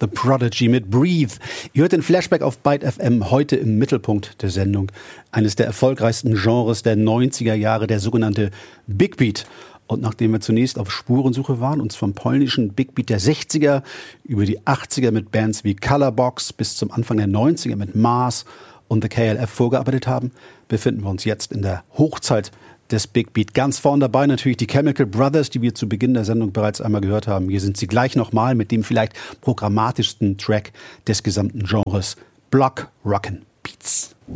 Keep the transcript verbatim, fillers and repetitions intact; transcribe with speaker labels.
Speaker 1: The Prodigy mit Breathe. Ihr hört den Flashback auf Byte F M, heute im Mittelpunkt der Sendung. Eines der erfolgreichsten Genres der neunziger Jahre, der sogenannte Big Beat. Und nachdem wir zunächst auf Spurensuche waren, uns vom polnischen Big Beat der sechziger über die achtziger mit Bands wie Colorbox bis zum Anfang der neunziger mit Mars und The K L F vorgearbeitet haben, befinden wir uns jetzt in der Hochzeit des Big Beat. Ganz vorn dabei natürlich die Chemical Brothers, die wir zu Beginn der Sendung bereits einmal gehört haben. Hier sind sie gleich nochmal mit dem vielleicht programmatischsten Track des gesamten Genres, Block Rockin' Beats.